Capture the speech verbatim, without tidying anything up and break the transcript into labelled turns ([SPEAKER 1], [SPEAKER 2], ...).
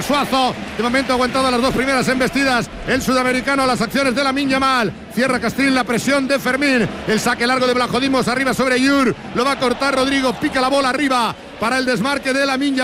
[SPEAKER 1] Para Suazo, de momento ha aguantado las dos primeras embestidas el sudamericano a las acciones de Lamine Yamal. Cierra Castrín, la presión de Fermín, el saque largo de Vlachodimos arriba sobre Yur, lo va a cortar Rodrigo, pica la bola arriba para el desmarque de Lamine Yamal.